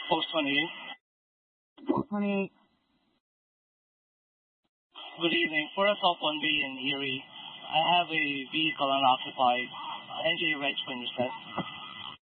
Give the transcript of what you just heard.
Post 28. 28. Good evening. For Assault 1B in Erie, I have a vehicle unoccupied. NJ Reg when you set.